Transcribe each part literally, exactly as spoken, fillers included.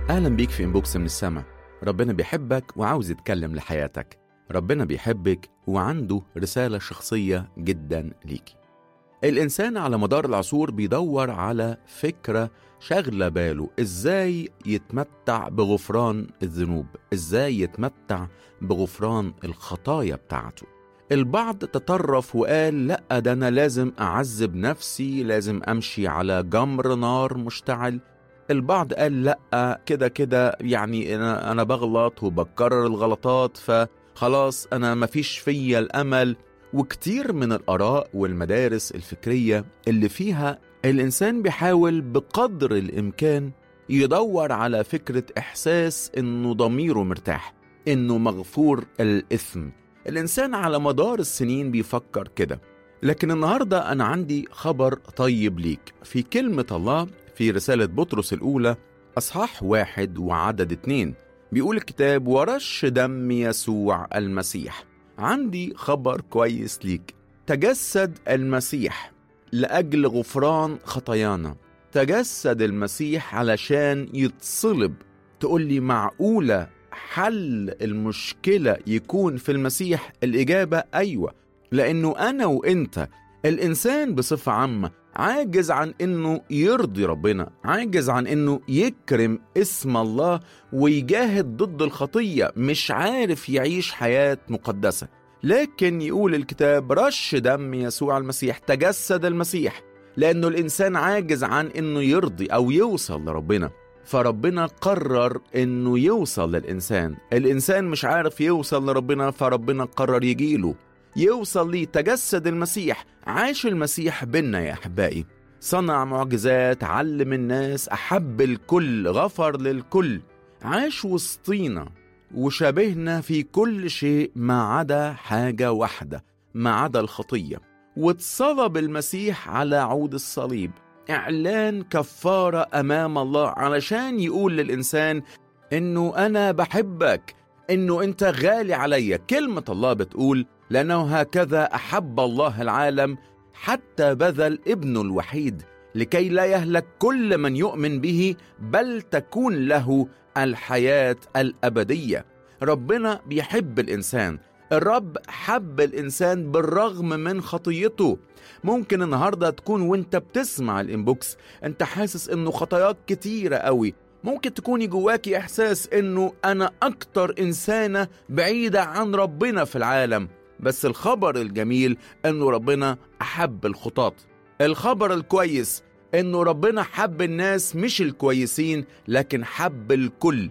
أهلا بيك في إنبوكس من السما. ربنا بيحبك وعاوز يتكلم لحياتك. ربنا بيحبك وعنده رسالة شخصية جدا ليكي. الإنسان على مدار العصور بيدور على فكرة شغلة باله، إزاي يتمتع بغفران الذنوب، إزاي يتمتع بغفران الخطايا بتاعته. البعض تطرف وقال لأ، ده أنا لازم أعذب نفسي، لازم أمشي على جمر نار مشتعل. البعض قال لأ، كده كده يعني أنا, أنا بغلط وبكرر الغلطات، فخلاص أنا مفيش فيا الأمل. وكتير من الآراء والمدارس الفكرية اللي فيها الإنسان بيحاول بقدر الإمكان يدور على فكرة إحساس إنه ضميره مرتاح، إنه مغفور الإثم. الإنسان على مدار السنين بيفكر كده. لكن النهاردة أنا عندي خبر طيب ليك في كلمة الله في رسالة بطرس الأولى أصحاح واحد وعدد اتنين. بيقول الكتاب: ورش دم يسوع المسيح. عندي خبر كويس ليك. تجسد المسيح لأجل غفران خطايانا. تجسد المسيح علشان يتصلب. تقول لي معقولة حل المشكلة يكون في المسيح؟ الإجابة أيوة، لأنه أنا وإنت الإنسان بصفة عامة عاجز عن إنه يرضي ربنا، عاجز عن إنه يكرم اسم الله ويجاهد ضد الخطية، مش عارف يعيش حياة مقدسة. لكن يقول الكتاب: رش دم يسوع المسيح، تجسد المسيح، لأنه الإنسان عاجز عن إنه يرضي أو يوصل لربنا، فربنا قرر إنه يوصل للإنسان. الإنسان مش عارف يوصل لربنا، فربنا قرر يجيله يوصل ليه. تجسد المسيح، عاش المسيح بينا يا أحبائي، صنع معجزات، علم الناس، أحب الكل، غفر للكل، عاش وسطينا وشبهنا في كل شيء ما عدا حاجة واحدة، ما عدا الخطية. واتصلب المسيح على عود الصليب، إعلان كفارة أمام الله، علشان يقول للإنسان إنه أنا بحبك، إنه أنت غالي عليا. كلمة الله بتقول: لأنه هكذا أحب الله العالم حتى بذل ابنه الوحيد، لكي لا يهلك كل من يؤمن به، بل تكون له الحياة الأبدية. ربنا بيحب الإنسان. الرب حب الإنسان بالرغم من خطيته. ممكن النهاردة تكون وانت بتسمع الإنبوكس انت حاسس انه خطاياك كتيرة قوي. ممكن تكوني جواكي إحساس انه أنا أكتر إنسانة بعيدة عن ربنا في العالم. بس الخبر الجميل انه ربنا أحب الخطاة. الخبر الكويس انه ربنا حب الناس مش الكويسين، لكن حب الكل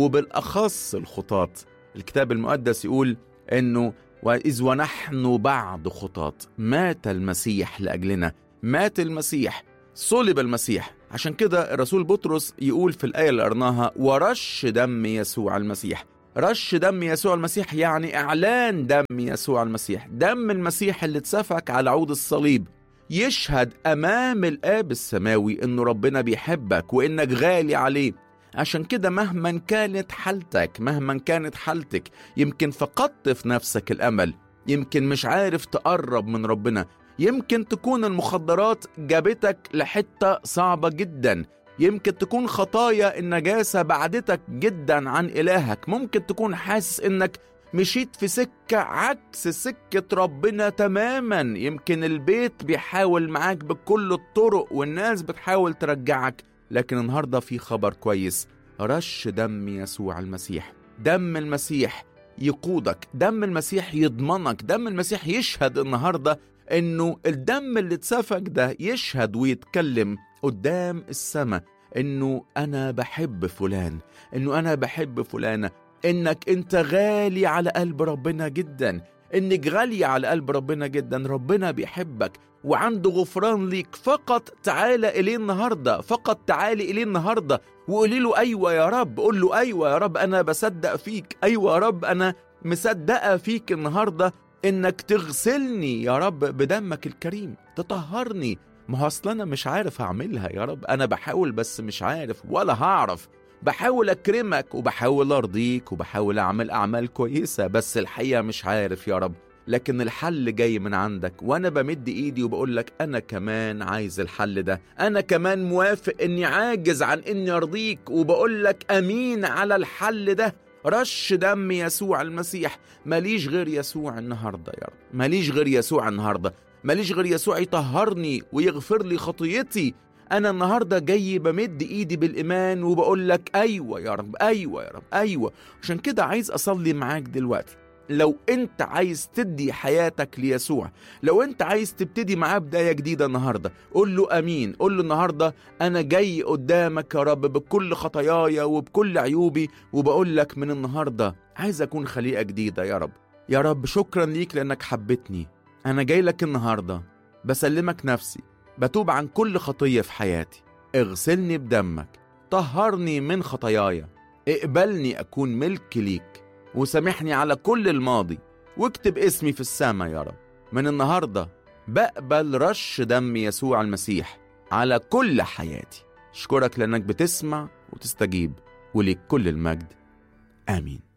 وبالأخص الخطاة. الكتاب المقدس يقول انه: وإذ ونحن بعد خطاة مات المسيح لأجلنا. مات المسيح، صلب المسيح. عشان كده الرسول بطرس يقول في الآية اللي قرناها: ورش دم يسوع المسيح. رش دم يسوع المسيح يعني إعلان دم يسوع المسيح، دم المسيح اللي اتسفك على عود الصليب، يشهد أمام الآب السماوي إنه ربنا بيحبك وإنك غالي عليه. عشان كده مهما كانت حالتك، مهما كانت حالتك، يمكن فقدت في نفسك الأمل، يمكن مش عارف تقرب من ربنا، يمكن تكون المخدرات جابتك لحتة صعبة جدا، يمكن تكون خطايا النجاسة بعدتك جدا عن إلهك، ممكن تكون حاسس إنك مشيت في سكة عكس سكة ربنا تماما، يمكن البيت بيحاول معاك بكل الطرق والناس بتحاول ترجعك. لكن النهاردة في خبر كويس: رش دم يسوع المسيح. دم المسيح يقودك، دم المسيح يضمنك، دم المسيح يشهد النهاردة انه الدم اللي اتسفك ده يشهد ويتكلم قدام السماء انه انا بحب فلان، انه انا بحب فلانة، انك انت غالي على قلب ربنا جدا، انك غالية على قلب ربنا جدا. ربنا بيحبك وعنده غفران ليك. فقط تعالى إليه النهاردة، فقط تعالي إليه النهاردة وقولي له: أيوة يا رب. قول له: أيوة يا رب أنا بصدق فيك، أيوة يا رب أنا مصدقة فيك النهاردة إنك تغسلني يا رب بدمك الكريم، تطهرني. ما هو أصلا أنا مش عارف أعملها يا رب، أنا بحاول بس مش عارف ولا هعرف. بحاول أكرمك وبحاول أرضيك وبحاول أعمل أعمال كويسة، بس الحقيقة مش عارف يا رب. لكن الحل جاي من عندك، وأنا بمد إيدي وبقول لك أنا كمان عايز الحل ده، أنا كمان موافق إني عاجز عن إني أرضيك، وبقول لك أمين على الحل ده. رش دم يسوع المسيح. ماليش غير يسوع النهاردة يا رب، ماليش غير يسوع النهاردة، ماليش غير يسوع يطهرني ويغفر لي خطيتي. أنا النهاردة جاي بمد إيدي بالإيمان وبقول لك أيوة يا رب، أيوة يا رب، أيوة. عشان كده عايز أصلي معاك دلوقتي. لو أنت عايز تدي حياتك ليسوع، لو أنت عايز تبتدي معاه بداية جديدة النهاردة، قول له أمين. قول له النهاردة أنا جاي قدامك يا رب بكل خطاياي وبكل عيوبي، وبقول لك من النهاردة عايز أكون خليقة جديدة يا رب. يا رب شكرا ليك لأنك حبتني. أنا جاي لك النهاردة بسلمك نفسي، بتوب عن كل خطية في حياتي. اغسلني بدمك، طهرني من خطاياي، اقبلني أكون ملك ليك، وسامحني على كل الماضي، واكتب اسمي في السماء يا رب. من النهاردة بقبل رش دم يسوع المسيح على كل حياتي. أشكرك لأنك بتسمع وتستجيب، وليك كل المجد. آمين.